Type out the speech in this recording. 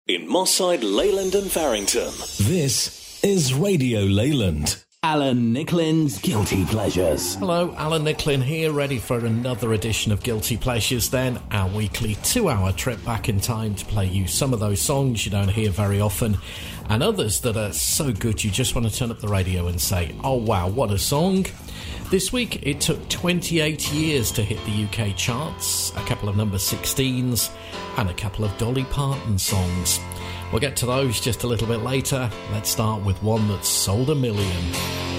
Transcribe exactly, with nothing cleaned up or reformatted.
In Moss Side, Leyland and Farrington. This is Radio Leyland. Alan Nicklin's Guilty Pleasures. Hello, Alan Nicklin here, ready for another edition of Guilty Pleasures then, our weekly two-hour trip back in time to play you some of those songs you don't hear very often, and others that are so good you just want to turn up the radio and say, oh wow, what a song. This week it took twenty-eight years to hit the U K charts, a couple of number sixteens, and a couple of Dolly Parton songs. We'll get to those just a little bit later. Let's start with one that's sold a million.